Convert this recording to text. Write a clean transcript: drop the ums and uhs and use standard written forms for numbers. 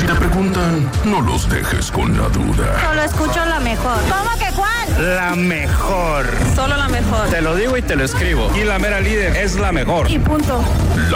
Si te preguntan, no los dejes con la duda. Solo escucho la mejor. ¿Cómo que cuál? La mejor. Solo la mejor. Te lo digo y te lo escribo. Y la mera líder es la mejor. Y punto.